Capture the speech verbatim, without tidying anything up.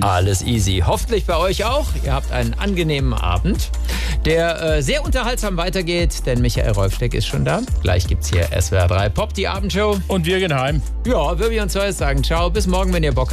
Alles easy. Hoffentlich bei euch auch. Ihr habt einen angenehmen Abend, der äh, sehr unterhaltsam weitergeht, denn Michael Rolfsteck ist schon da. Gleich gibt's hier S W R drei Pop, die Abendshow. Und wir gehen heim. Ja, wir uns heute sagen ciao. Bis morgen, wenn ihr Bock habt.